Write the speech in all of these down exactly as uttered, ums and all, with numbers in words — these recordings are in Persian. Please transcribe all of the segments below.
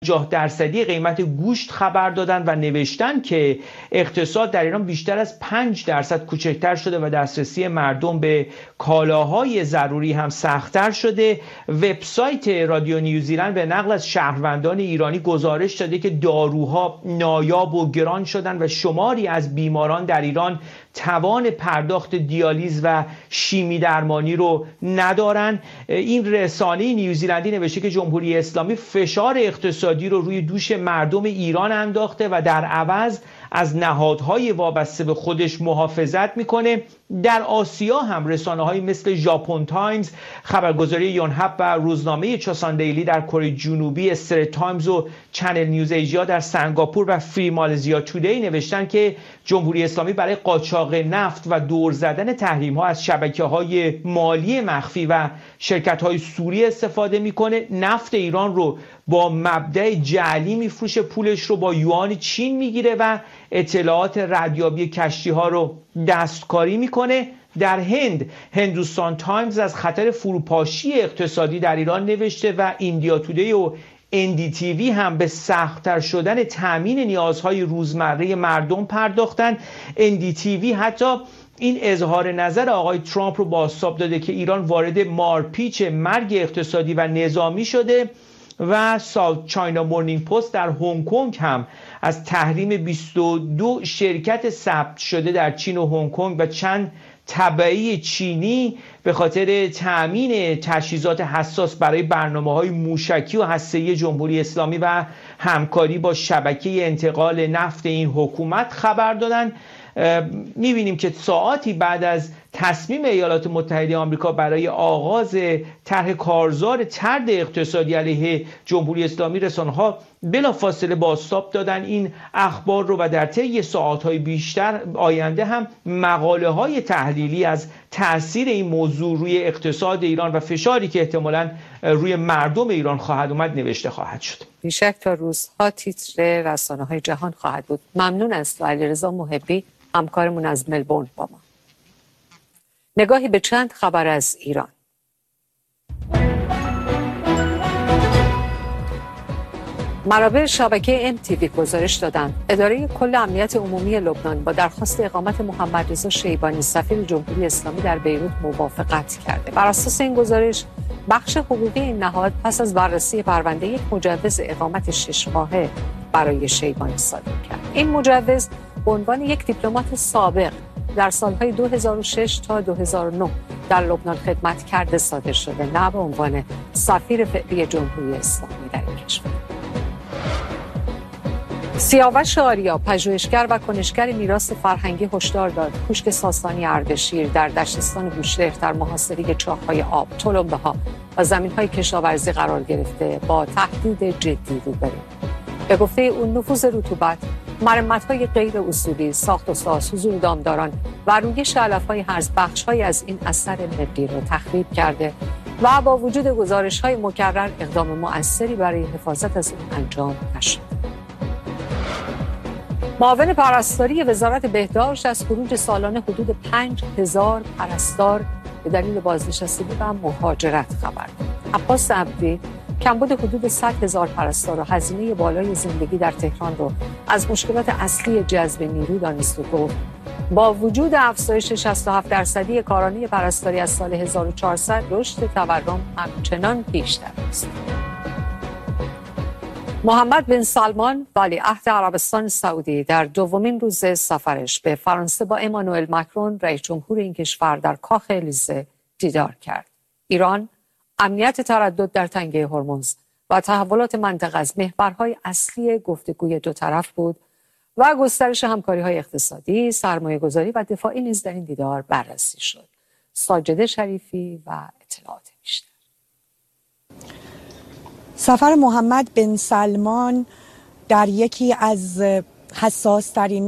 پنجاه درصدی قیمت گوشت خبر دادن و نوشتن که اقتصاد در ایران بیشتر از پنج درصد کوچکتر شده و دسترسی مردم به کالاهای ضروری هم سخت‌تر شده. وبسایت رادیو نیوزیلند به نقل از شهروندان ایرانی گزارش داده که داروها نایاب و گران شدن و شماری از بیماران در ایران توان پرداخت دیالیز و شیمی درمانی رو ندارن. این رسانه نیوزیلندی نوشته که جمهوری اسلامی فشار اقتصادی رو روی دوش مردم ایران انداخته و در عوض از نهادهای وابسته به خودش محافظت میکنه. در آسیا هم رسانه‌های مثل ژاپن تایمز، خبرگزاری یونهپ و روزنامه چوسان دیلی در کره جنوبی، استریت تایمز و چنل نیوز ایژیا در سنگاپور و فری مالزیا تودی نوشتن که جمهوری اسلامی برای قاچاق نفت و دور زدن تحریم‌ها از شبکه‌های مالی مخفی و شرکت‌های سوری استفاده میکنه. نفت ایران رو با مبدأ جعلی میفروشه، پولش رو با یوان چین میگیره و اطلاعات ردیابی کشتی‌ها رو دستکاری میکنه. در هند، هندوستان تایمز از خطر فروپاشی اقتصادی در ایران نوشته و ایندیا تودی و ان دی تی وی هم به سخت‌تر شدن تامین نیازهای روزمره مردم پرداختن. ان دی تی وی حتی این اظهار نظر آقای ترامپ رو بازتاب داده که ایران وارد مارپیچ مرگ اقتصادی و نظامی شده و ساوت چاینا مورنینگ پست در هنگ کنگ هم از تحریم بیست و دو شرکت ثبت شده در چین و هنگ کنگ و چند تبعی چینی به خاطر تأمین تجهیزات حساس برای برنامه‌های موشکی و هسته‌ای جمهوری اسلامی و همکاری با شبکه انتقال نفت این حکومت خبر دادن. می‌بینیم که ساعاتی بعد از تصمیم ایالات متحده آمریکا برای آغاز طرح کارزار طرد اقتصادی علیه جمهوری اسلامی، رسانه‌ها بلافاصله بازتاب دادن این اخبار رو و در طی ساعات‌های بیشتر آینده هم مقاله‌های تحلیلی از تأثیر این موضوع روی اقتصاد ایران و فشاری که احتمالاً روی مردم ایران خواهد اومد نوشته خواهد شد. بیشک تا روزها تیتر رسانه‌های جهان خواهد بود. ممنون از تو علیرضا محبی، همکارمون از ملبورن با ما. نگاهی به چند خبر از ایران. منابع شبکه ام تی وی گزارش دادند اداره کل امنیت عمومی لبنان با درخواست اقامت محمد رضا شیبانی سفیر جمهوری اسلامی در بیروت موافقت کرده. بر اساس این گزارش بخش حقوقی این نهاد پس از بررسی پرونده یک مجوز اقامت شش ماهه برای شیبانی صادر کرد. این مجوز به عنوان یک دیپلمات سابق در سالهای دو هزار و شش تا دو هزار و نه در لبنان خدمت کرده صادر شده، نه به عنوان سفیر فعلی جمهوری اسلامی در این کشور. سیاوش آریا، پژوهشگر و کنشگر میراث فرهنگی، هشدار داد کوشک ساسانی اردشیر در دشتستان بوشهر در محاصره چاه‌های آب، تلمبه‌ها و زمین‌های کشاورزی قرار گرفته با تهدید جدی روبرو. به گفته اون نفوذ رطوبت، مرمت‌های غیر اصولی، ساخت و ساز، حضور دامداران و رویش علف‌های هرز بخش‌هایی از این اثر ملی را تخریب کرده و با وجود گزارش‌های مکرر اقدام مؤثری برای حفاظت از اون انجام نشد. معاون پرستاری وزارت بهداشت از خروج سالانه حدود پنج هزار پرستار به دلیل بازنشستگی و مهاجرت خبر داد. عباس عبدی کمبود حدود صد هزار پرستار و هزینه بالای زندگی در تهران رو از مشکلات اصلی جذب نیرو دانست و گفت با وجود افزایش شصت و هفت درصدی کارانه پرستاری از سال هزار و چهارصد رشد تورم همچنان بیشتر است. محمد بن سلمان ولیعهد عربستان سعودی در دومین روز سفرش به فرانسه با امانوئل مکرون رئیس جمهور این کشور در کاخ الیزه دیدار کرد. ایران، امنیت تردد در تنگه هرمز و تحولات منطقه از محورهای اصلی گفتگوی دو طرف بود و گسترش همکاری‌های اقتصادی، سرمایه‌گذاری و دفاعی نیز در این دیدار بررسی شد. ساجده شریفی و اطلاعات بیشتر. سفر محمد بن سلمان در یکی از حساس ترین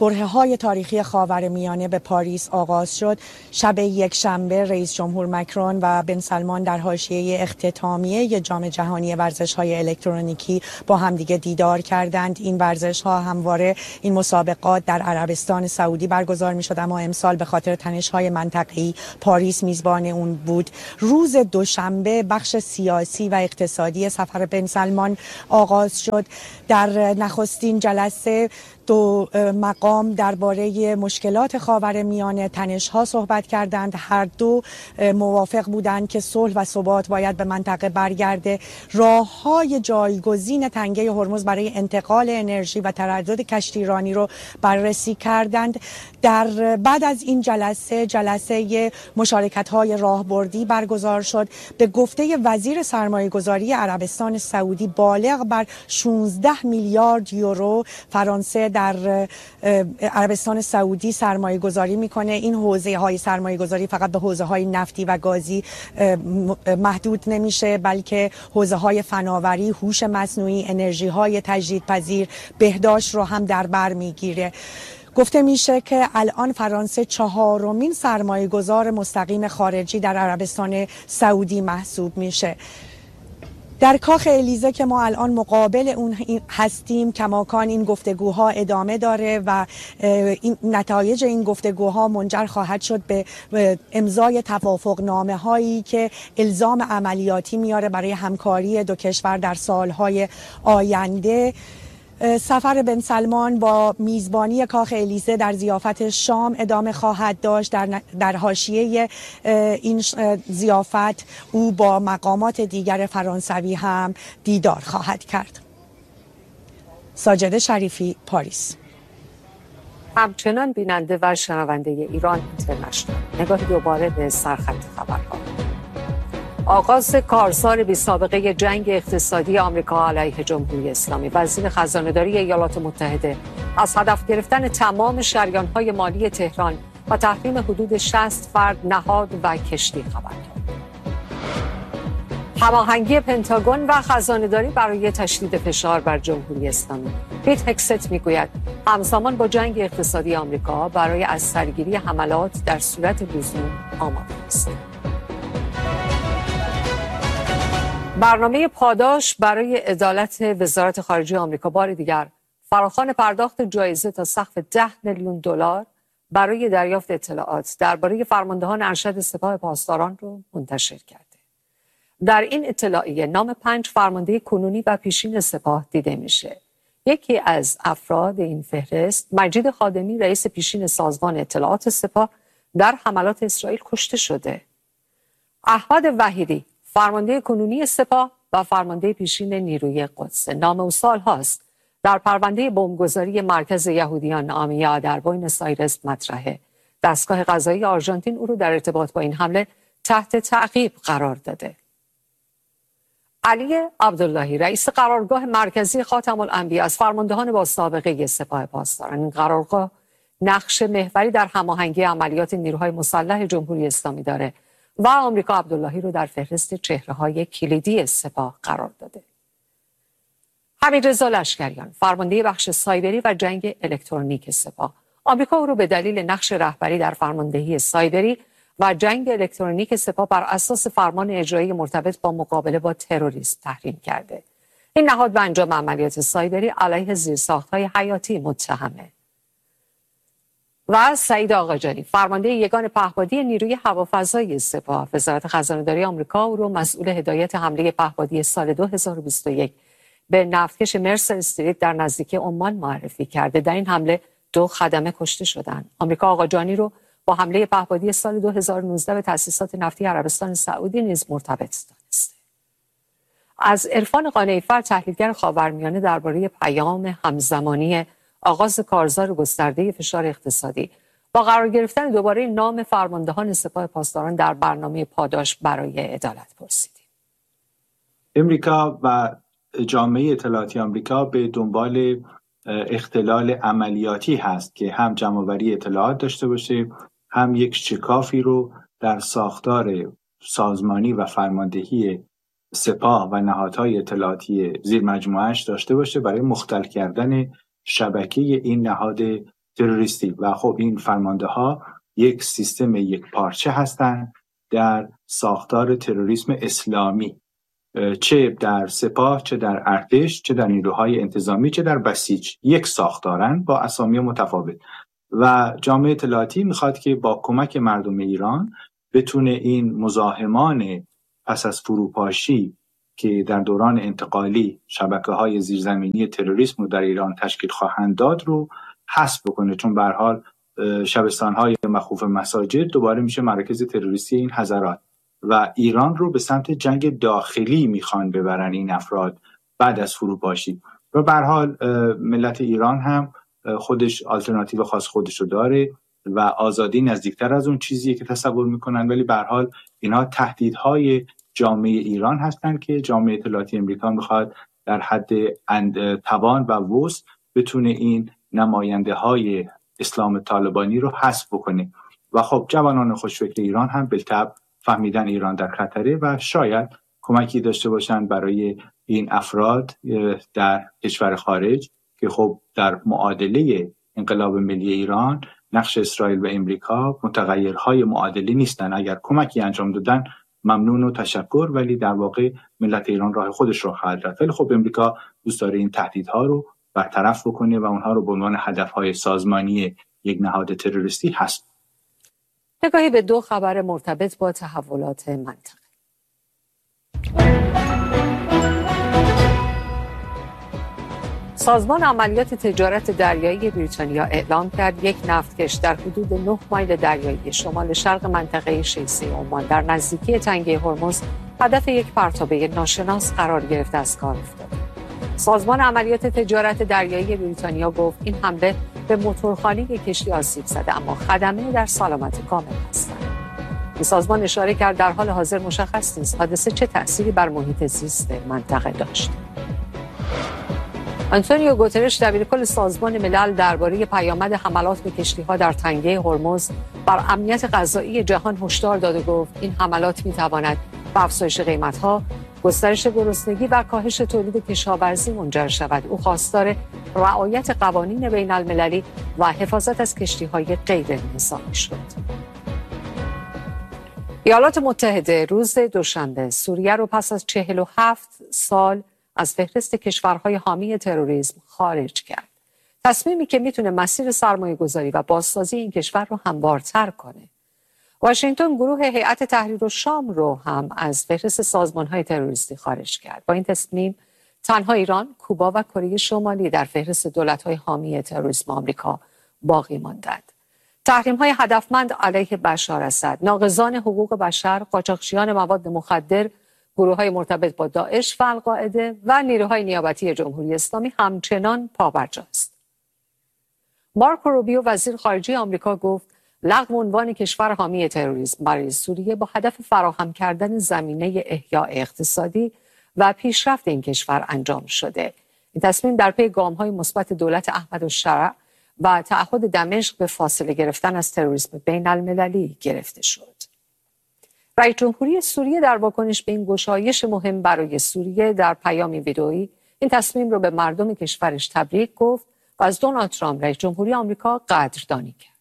برهه‌های تاریخی خاورمیانه به پاریس آغاز شد. شب یک شنبه رئیس جمهور مکرون و بن سلمان در حاشیه اختتامیه جام جهانی ورزش‌های الکترونیکی با همدیگه دیدار کردند. این ورزش‌ها همواره این مسابقات در عربستان سعودی برگزار می‌شد، اما امسال به خاطر تنش‌های منطقه‌ای پاریس میزبان اون بود. روز دوشنبه بخش سیاسی و اقتصادی سفر بن سلمان آغاز شد. در نخستین جلسه دو مقام درباره مشکلات خاورمیانه، تنش‌ها صحبت کردند. هر دو موافق بودند که صلح و ثبات باید به منطقه برگرده. راه‌های جایگزین تنگه هرمز برای انتقال انرژی و تردد کشتیرانی رو بررسی کردند. در بعد از این جلسه جلسه مشارکت‌های راهبردی برگزار شد. به گفته وزیر سرمایه‌گذاری عربستان سعودی بالغ بر شانزده میلیارد یورو فرانسه در عربستان سعودی سرمایه گذاری میکنه. این حوزه های سرمایه گذاری فقط به حوزه های نفتی و گازی محدود نمیشه، بلکه حوزه های فناوری، هوش مصنوعی، انرژی های تجدیدپذیر، بهداشت رو هم در بر میگیره. گفته میشه که الان فرانسه چهارمین سرمایه گذار مستقیم خارجی در عربستان سعودی محسوب میشه. در کاخ الیزه که ما الان مقابل اون هستیم، کماکان این گفتگوها ادامه داره و این نتایج این گفتگوها منجر خواهد شد به امضای توافقنامه هایی که الزام عملیاتی میاره برای همکاری دو کشور در سالهای آینده. سفر بن سلمان با میزبانی کاخ الیزه در ضیافت شام ادامه خواهد داشت. در در حاشیه این ضیافت او با مقامات دیگر فرانسوی هم دیدار خواهد کرد. ساجده شریفی، پاریس. همچنان بیننده و شنونده ایران اینترنشنال، نگاهی دوباره به سرخط خبرها. آغاز کارزار بی سابقه جنگ اقتصادی آمریکا علیه جمهوری اسلامی. وزیر خزانه‌داری ایالات متحده از هدف گرفتن تمام شریان‌های مالی تهران و تحریم حدود شصت فرد، نهاد و کشتی خبر داد. هماهنگی پنتاگون و خزانه‌داری برای تشدید فشار بر جمهوری اسلامی. پیت هکست میگوید همزمان با جنگ اقتصادی آمریکا برای از سرگیری حملات در صورت لزوم آماده است. برنامه پاداش برای عدالت وزارت خارجه آمریکا بار دیگر فراخوان پرداخت جایزه تا سقف ده میلیون دلار برای دریافت اطلاعات درباره فرماندهان ارشد سپاه پاسداران رو منتشر کرده. در این اطلاعیه نام پنج فرمانده کنونی و پیشین سپاه دیده میشه. یکی از افراد این فهرست، مجید خادمی، رئیس پیشین سازمان اطلاعات سپاه، در حملات اسرائیل کشته شده. احمد وحیدی، فرمانده کنونی سپاه و فرمانده پیشین نیروی قدس، نام او سال‌هاست در پرونده بمبگذاری مرکز یهودیان آمیا در بوینس آیرس مطرحه. دستگاه قضایی آرژانتین او رو در ارتباط با این حمله تحت تعقیب قرار داده. علی عبداللهی، رئیس قرارگاه مرکزی خاتم الانبیا، از فرماندهان با سابقه سپاه پاسداران. این قرارگاه نقش محوری در هماهنگی عملیات نیروهای مسلح جمهوری اسلامی داره و آمریکا عبداللهی رو در فهرست چهره‌های کلیدی سپاه قرار داده. حمیدرضا لشکریان، فرمانده بخش سایبری و جنگ الکترونیک سپاه. آمریکا او رو به دلیل نقش رهبری در فرماندهی سایبری و جنگ الکترونیک سپاه بر اساس فرمان اجرایی مرتبط با مقابله با تروریسم تحریم کرده. این نهاد به انجام عملیات سایبری علیه زیرساخت‌های حیاتی متهمه. و سعید آقاجانی، فرمانده یگان پهپادی نیروی هوافضایی سپاه. وزارت خزانه‌داری آمریکا او رو مسئول هدایت حمله پهپادی سال دو هزار و بیست و یک به نفتکش مرسر استریت در نزدیکی عمان معرفی کرده. در این حمله دو خدمه کشته شدند. آمریکا آقاجانی رو با حمله پهپادی سال دو هزار و نوزده به تأسیسات نفتی عربستان سعودی نیز مرتبط دانسته. از عرفان قانعی‌فر، تحلیلگر خاورمیانه، درباره پیام همزمانی آغاز کارزار گسترده فشار اقتصادی با قرار گرفتن دوباره نام فرماندهان سپاه پاسداران در برنامه پاداش برای عدالت پرسیدیم. امریکا و جامعه اطلاعاتی آمریکا به دنبال اختلال عملیاتی هست که هم جمع‌آوری اطلاعات داشته باشه، هم یک شکافی رو در ساختار سازمانی و فرماندهی سپاه و نهادهای اطلاعاتی زیر مجموعه‌اش داشته باشه برای مختل کردن شبکه این نهاد تروریستی. و خب این فرمانده ها یک سیستم یک پارچه هستند در ساختار تروریسم اسلامی، چه در سپاه، چه در ارتش، چه در نیروهای انتظامی، چه در بسیج، یک ساختارن با اسامی متفاوت. و جامعه اطلاعاتی میخواد که با کمک مردم ایران بتونه این مزاحمان پس از فروپاشی که در دوران انتقالی شبکه‌های زیرزمینی تروریسم رو در ایران تشکیل خواهند داد رو حذف بکنه، چون به هر حال شبستان‌های مخوف مساجد دوباره میشه مراکز تروریستی این حضرات و ایران رو به سمت جنگ داخلی میخوان ببرن این افراد بعد از فروپاشی. و به هر حال ملت ایران هم خودش آلترناتیو خاص خودش رو داره و آزادی نزدیکتر از اون چیزیه که تصور میکنن، ولی به هر حال اینها تهدیدهای جامعه ایران هستند که جامعه اطلاعاتی امریکا میخواد در حد توان و وسع بتونه این نماینده های اسلام طالبانی رو حذف بکنه. و خب جوانان خوشفکر ایران هم بالطبع فهمیدن ایران در خطره و شاید کمکی داشته باشند برای این افراد در کشور خارج که خب در معادله انقلاب ملی ایران نقش اسرائیل و امریکا متغیرهای معادلی نیستن. اگر کمکی انجام دادن ممنون و تشکر، ولی در واقع ملت ایران راه خودش رو خواهد رفت. ولی خب امریکا دوست داره این تهدیدها رو برطرف بکنه و اونها رو به عنوان هدفهای سازمانی یک نهاد تروریستی هست. نگاهی به دو خبر مرتبط با تحولات منطقه. سازمان عملیات تجارت دریایی بریتانیا اعلام کرد یک نفتکش در حدود نه مایل دریایی شمال شرق منطقه شیسه عمان در نزدیکی تنگه هرمز هدف یک پرتابه ناشناس قرار گرفته از کار افتاد. سازمان عملیات تجارت دریایی بریتانیا گفت این حمله به موتورخانه کشتی آسیب زده، اما خدمه در سلامت کامل هستند. این سازمان اشاره کرد در حال حاضر مشخص نیست حادثه چه تأثیری بر محیط زیست منطقه داشت. آنتونیو گوترش دبیرکل سازمان ملل درباره پیامد حملات به کشتی‌ها در تنگه هرمز بر امنیت غذایی جهان هشدار داد و گفت این حملات می‌تواند به افزایش قیمت‌ها، گسترش گرسنگی و کاهش تولید کشاورزی منجر شود. او خواستار رعایت قوانین بین‌المللی و حفاظت از کشتی‌های غیر نظامی شد. ایالات متحده روز دوشنبه سوریه رو پس از چهل و هفت سال از فهرست کشورهای حامی تروریسم خارج کرد. تصمیمی که میتونه مسیر سرمایه گذاری و بازسازی این کشور رو هموارتر کنه. واشنگتن گروه هیئت تحریر الشام رو هم از فهرست سازمانهای تروریستی خارج کرد. با این تصمیم تنها ایران، کوبا و کره شمالی در فهرست دولت‌های حامی تروریسم آمریکا باقی ماندند. تحریم‌های هدفمند علیه بشار اسد، ناقضان حقوق بشر، قاچاقچیان مواد مخدر، گروه‌های مرتبط با داعش و القاعده و نیروهای نیابتی جمهوری اسلامی همچنان پابرجاست. مارکو روبیو وزیر خارجه آمریکا گفت لغو عنوان کشور حامی تروریسم برای سوریه با هدف فراهم کردن زمینه احیاء اقتصادی و پیشرفت این کشور انجام شده. این تصمیم در پی گام‌های مثبت دولت احمدالشرع و تعهد دمشق به فاصله گرفتن از تروریسم بین المللی گرفته شد. رئیس جمهوری سوریه در واکنش به این گشایش مهم برای سوریه در پیامی ویدئویی این تصمیم رو به مردم کشورش تبریک گفت و از دونالد ترامپ رئیس جمهوری آمریکا قدردانی کرد.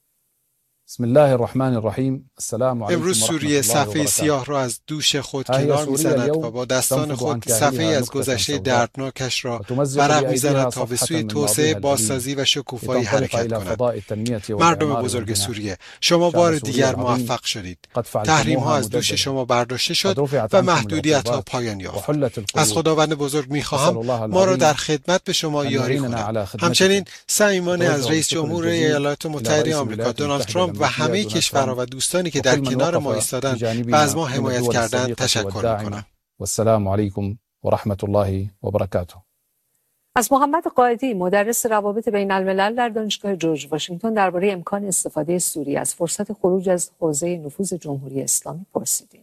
بسم الله الرحمن الرحیم. السلام علیکم. امروز سوریه صفحه سیاه را از دوش خود کنار می‌زند و با دستان خود صفحه از گذشته دردناکش را ورق می‌زند تا به سوی توسعه، بازسازی و شکوفایی حرکت کند. مردم بزرگ سوریه، شما بار دیگر موفق شدید. تحریم‌ها از دوش شما برداشته شد و محدودیت‌ها پایان یافت. از خداوند بزرگ می‌خواهم ما را در خدمت به شما یاری کند. همچنین صمیمانه از رئیس جمهور ایالات متحده آمریکا دونالد ترامپ و همه کشورها و دوستانی که در کنار ما ایستادند و از ما حمایت کردند تشکر می‌کنم. و السلام علیکم و رحمت الله و برکاته. از محمد قائدی مدرس روابط بین الملل در دانشگاه جورج واشنگتن درباره امکان استفاده سوریه از فرصت خروج از حوزه نفوذ جمهوری اسلامی پرسیدیم.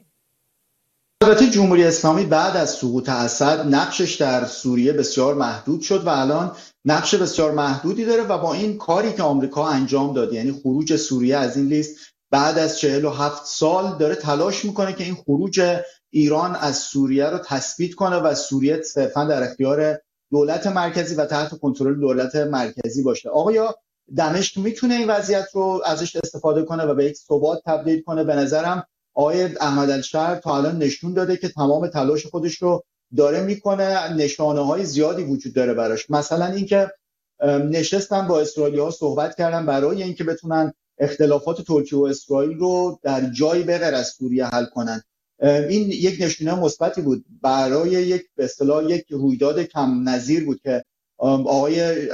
البته جمهوری اسلامی بعد از سقوط اسد نقشش در سوریه بسیار محدود شد و الان نقش بسیار محدودی داره و با این کاری که آمریکا انجام داده، یعنی خروج سوریه از این لیست بعد از چهل و هفت سال، داره تلاش میکنه که این خروج ایران از سوریه رو تثبیت کنه و سوریه صرفا در اختیار دولت مرکزی و تحت کنترل دولت مرکزی باشه. آقا دمشق میتونه این وضعیت رو ازش استفاده کنه و به یک ثبات تبدیل کنه. به نظرم آقای احمد الشر تا الان نشون داده که تمام تلاش خودش رو داره میکنه. نشانه‌های زیادی وجود داره براش، مثلا اینکه نشستن با اسرائیلی‌ها صحبت کردن برای اینکه بتونن اختلافات ترکیه و اسرائیل رو در جایی به غیر از سوریه حل کنن. این یک نشونه مثبتی بود برای یک به اصطلاح یک رویداد کم نظیر بود که آقای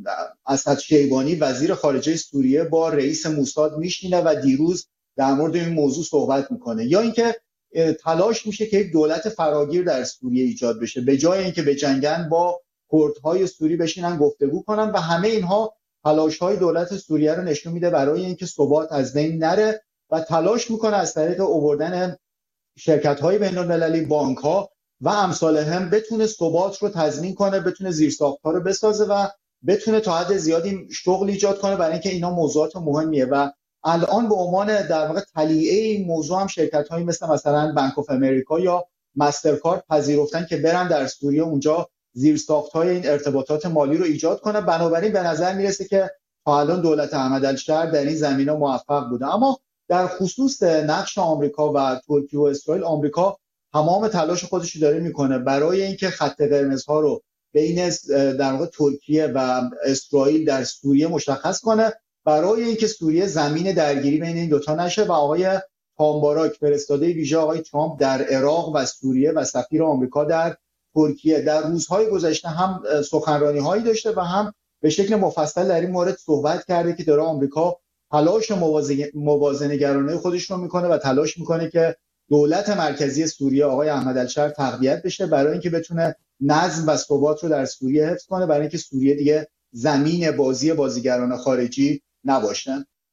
اسد شیبانی وزیر خارجه سوریه با رئیس موساد میشینه و دیروز در مورد این موضوع صحبت میکنه. یا اینکه تلاش میشه که یک دولت فراگیر در سوریه ایجاد بشه، به جای اینکه به جنگن با کردهای سوری بشینن گفتگو کنن، و همه اینها تلاش‌های دولت سوریه رو نشون میده برای اینکه ثبات از بین نره و تلاش میکنه از طریق آوردن شرکت‌های بین‌المللی، بانک‌ها و امثال هم بتونه ثبات رو تضمین کنه، بتونه زیرساخت‌ها رو بسازه و بتونه تا حد زیادی شغل ایجاد کنه، برای اینکه اینا موضوعات مهمیه. و الان به عنوان در واقع تلیعه این موضوع هم شرکت‌هایی مثل مثلا بانک آف امریکا یا مسترکارد پذیرفتن که برن در سوریه اونجا زیرساخت‌های این ارتباطات مالی رو ایجاد کنه. بنابراین به نظر میرسه که تا الان دولت احمد الشر در این زمینه موفق بوده. اما در خصوص نقش آمریکا و ترکیه و اسرائیل، آمریکا تمام تلاش خودش رو داره میکنه برای اینکه خط قرمزها رو بین در واقع ترکیه و اسرائیل در سوریه مشخص کنه، برای اینکه سوریه زمین درگیری بین این دوتا نشه. و آقای تامباراک، فرستاده ویژه آقای ترامپ در عراق و سوریه و سفیر آمریکا در ترکیه، در روزهای گذشته هم سخنرانی‌هایی داشته و هم به شکل مفصل در این مورد صحبت کرده که داره آمریکا تلاش موازنه‌گرانه خودش رو میکنه و تلاش میکنه که دولت مرکزی سوریه آقای احمد الشر تقویت بشه برای اینکه بتونه نظم و ثبات رو در سوریه حفظ کنه، برای اینکه سوریه دیگه زمین بازی بازیگران خارجی نباشه.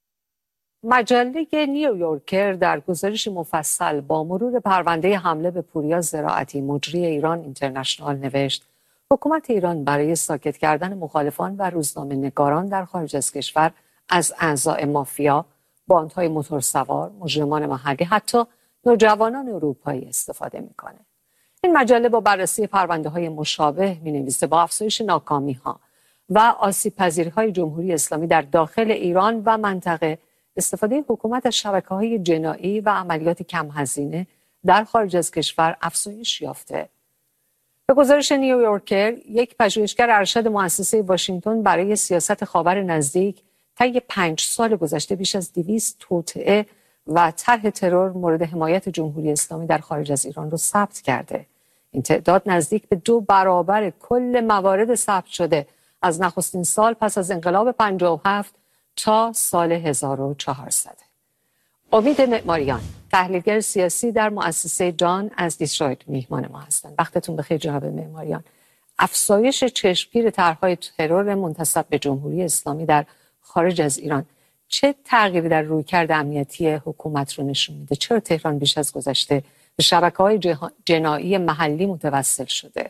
مجله نیویورکر در گزارش مفصل با مرور پرونده حمله به پوریا زراعتی مجری ایران اینترنشنال نوشت حکومت ایران برای ساکت کردن مخالفان و روزنامه‌نگاران در خارج از کشور از اعضای مافیا، باندهای موتورسوار، مجرمان محلی، حتی نوجوانان اروپایی استفاده میکنه. این مجله با بررسی پرونده‌های مشابه می‌نویسه با افزایش ناکامی‌ها و آسیب‌پذیری‌های جمهوری اسلامی در داخل ایران و منطقه، استفاده حکومت از شبکه‌های جنایی و عملیات کم هزینه در خارج از کشور افزایش یافته. به گزارش نیویورکر، یک پژوهشگر ارشد مؤسسه واشنگتن برای سیاست خاور نزدیک طی پنج سال گذشته بیش از دویست توطئه و طرح ترور مورد حمایت جمهوری اسلامی در خارج از ایران رو ثبت کرده. این تعداد نزدیک به دو برابر کل موارد ثبت شده از نخستین سال پس از انقلاب پنجاه و هفت تا سال هزار و چهارصد. امید معماریان، تحلیلگر سیاسی در مؤسسه جان از دیترویت میهمان ما هستند. وقتتون بخیر جناب معماریان. افزایش چشمگیر طرح‌های ترور منتسب به جمهوری اسلامی در خارج از ایران چه تغییری در رویکرد امنیتی حکومت رو نشون میده؟ چرا تهران بیش از گذشته به شبکه‌های جنایی محلی متوسل شده؟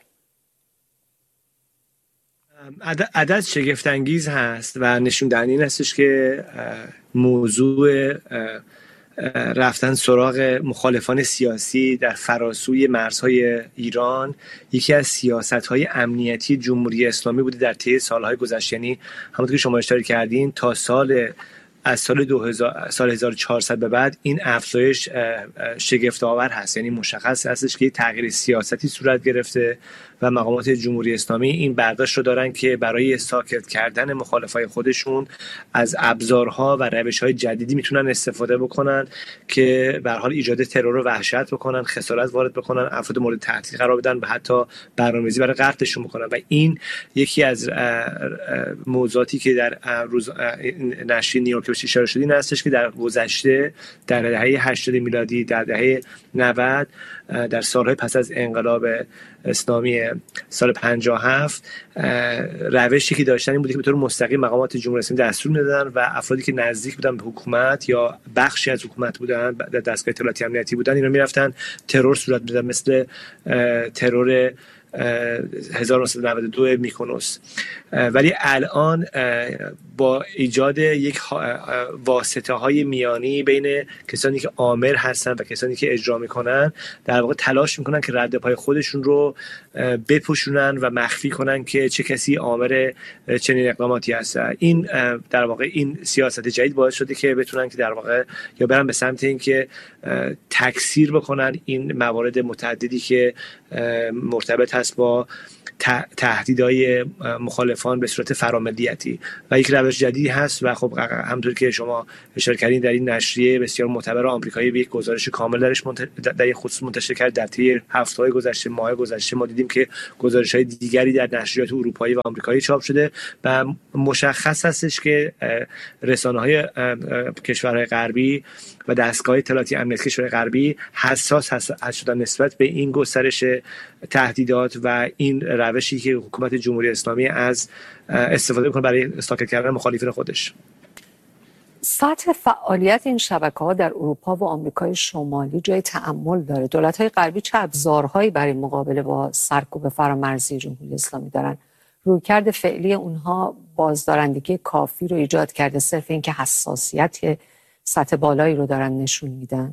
عدد شگفت انگیز هست و نشون دهنده این هستش که موضوع رفتن سراغ مخالفان سیاسی در فراسوی مرزهای ایران یکی از سیاست‌های امنیتی جمهوری اسلامی بوده در طی سالهای گذشته. یعنی همونطور که شما اشاره کردین تا سال از سال دو هزار سال هزار و چهارصد به بعد این افزایش شگفت‌آور هست. یعنی مشخص هستش که تغییر سیاستی صورت گرفته و مقامات جمهوری اسلامی این برداشت رو دارن که برای ساکت کردن مخالفای خودشون از ابزارها و روش‌های جدیدی میتونن استفاده بکنن که به هر حال ایجاد ترور و وحشت بکنن، خسارت وارد بکنن، افراد مورد تهدید قرار بدن و حتی برنامه‌ریزی برای قتلشون بکنن. و این یکی از موضوعاتی که در روز نشریه نیویورک بهش اشاره شده این هستش که در گذشته در دهه هشتاد میلادی، در دهه نود، در سالهای پس از انقلاب اسلامی سال پنجاه و هفت روشی که داشتن این بوده که به طور مستقیم مقامات جمهوری اسلامی دستور میدادن و افرادی که نزدیک بودن به حکومت یا بخشی از حکومت بودن، در دستگاه اطلاعاتی امنیتی بودن، اینا میرفتن ترور صورت میدادن، مثل ترور هزار و نهصد و نود و دو میکونوس. ولی الان با ایجاد یک واسطه های میانی بین کسانی که آمر هستن و کسانی که اجرا میکنن، در واقع تلاش میکنن که رد پای خودشون رو بپوشونن و مخفی کنن که چه کسی آمر چنین اقداماتی هست. این در واقع این سیاست جدید باعث شده که بتونن که در واقع یا برن به سمت این که تکثیر بکنن این موارد متعددی که مرتبط هست با تهدیدهای مخالفان به صورت فراملیتی و یک روش جدیدی هست. و خب همونطور که شما اشاره کردین در این نشریه بسیار معتبر آمریکایی به یک گزارش کامل درش در این خصوص منتشر کرد. در طی هفته‌های گذشته، ماه گذشته ما دیدیم که گزارش‌های دیگری در نشریات اروپایی و آمریکایی چاپ شده و مشخص هستش که رسانه‌های کشورهای غربی و دستگاه اطلاعاتی امنیتی کشورهای غربی حساس هست شدن نسبت به این گسترش تهدیدات و این روشی که حکومت جمهوری اسلامی از استفاده می‌کنه برای ساکت کردن مخالفین خودش. سطح فعالیت این شبکه‌ها در اروپا و آمریکای شمالی جای تأمل داره. دولت‌های غربی چه ابزارهایی برای مقابله با سرکوب فرامرزی جمهوری اسلامی دارن؟ رویکرد فعلی اونها بازدارندگی کافی رو ایجاد کرده، صرف این که حساسیت سطح بالایی رو دارن نشون میدن؟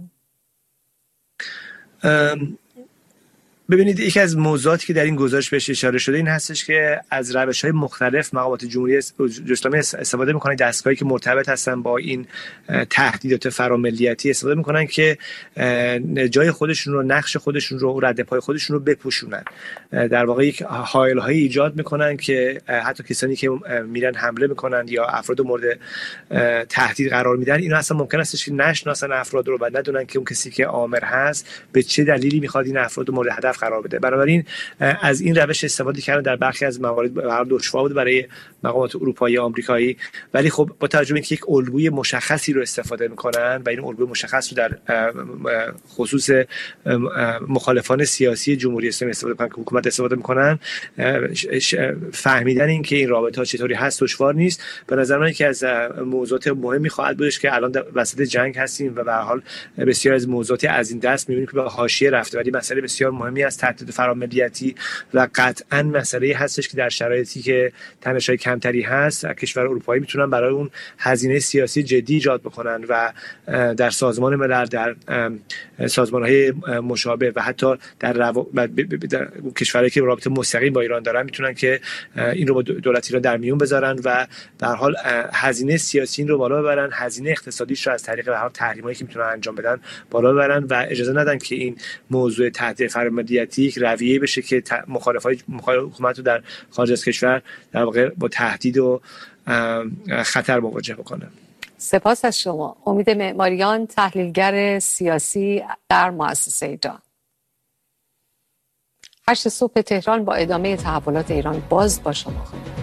ببینید، یکی از موضوعاتی که در این گزارش بهش اشاره شده این هستش که از روش‌های مختلف مقامات جمهوری اسلامی استفاده می‌کنن، دستگاهی که مرتبط هستن با این تهدیدات فراملیتی استفاده می‌کنن که جای خودشون رو، نقش خودشون رو، رد پای خودشون رو بپوشونن. در واقع یک حائل‌هایی ایجاد می‌کنن که حتی کسانی که میرن حمله می‌کنن یا افراد مورد تهدید قرار میدن، اینا اصلا ممکن است که نشناسن افراد رو و ندونن که اون کسی که آمر هست به چه دلیلی می‌خواد این افراد مورد هدف قرار بده. بنابراین از این روش استفاده کردن در برخی از موارد برای دشوار بود برای مقامات اروپایی و آمریکایی، ولی خب با توجه به اینکه یک الگوی مشخصی رو استفاده می‌کنن و این الگوی مشخص رو در خصوص مخالفان سیاسی جمهوری اسلامی استفاده می‌کنن که حکومت استفاده می‌کنن، فهمیدن این که این رابطه‌ها چطوری هست دشوار نیست. به نظر من یکی از موضوعات مهمی خواهد بودش که الان وسط جنگ هستیم و به هر حال بسیار از موضوعات از این دست می‌بینیم که به حاشیه رفته، ولی مسئله بسیار مهمی است تهدید فراملیتی و قطعاً مسئله هستش که در شرایطی که تنش‌های کمتری هست کشور اروپایی میتونن برای اون هزینه سیاسی جدی ایجاد بکنن و در سازمان ملل، در سازمان‌های مشابه و حتی در, رو... در کشورهایی که رابطه مستقیم با ایران دارن میتونن که این رو با دولت ایران در میون بذارن و در حال هزینه سیاسی این رو بالا ببرن، هزینه اقتصادیش رو از طریق به هر تحریمایی که میتونن انجام بدن بالا ببرن و اجازه ندن که این موضوع تهدید فراملیتی یک رویه بشه که مخالفای مخالف حکومت رو در خارج از کشور در واقع با تهدید و خطر مواجه بکنه. سپاس از شما. امید معماریان، تحلیلگر سیاسی در مؤسسه جان. هشت صبح تهران با ادامه تحولات ایران باز با شما.